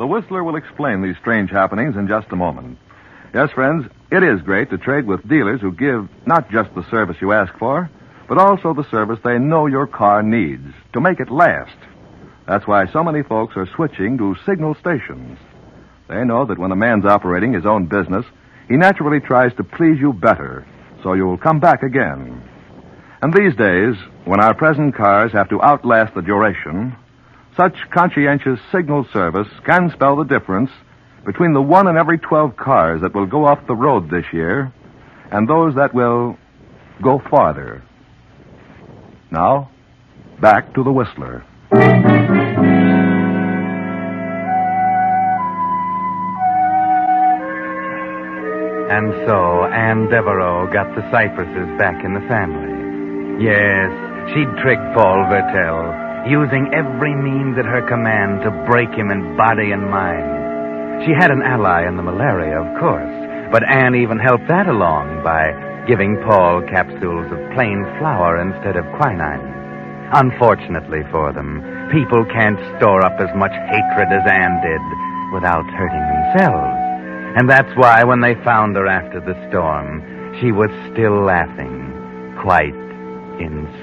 The Whistler will explain these strange happenings in just a moment. Yes, friends, it is great to trade with dealers who give not just the service you ask for, but also the service they know your car needs to make it last. That's why so many folks are switching to Signal stations. They know that when a man's operating his own business, he naturally tries to please you better, so you'll come back again. And these days, when our present cars have to outlast the duration, such conscientious Signal service can spell the difference between the 1 in every 12 cars that will go off the road this year and those that will go farther. Now, back to the Whistler. And so Anne Devereaux got the Cypresses back in the family. Yes, she'd tricked Paul Vertel, using every means at her command to break him in body and mind. She had an ally in the malaria, of course, but Anne even helped that along by giving Paul capsules of plain flour instead of quinine. Unfortunately for them, people can't store up as much hatred as Anne did without hurting themselves. And that's why when they found her after the storm, she was still laughing, quite inside.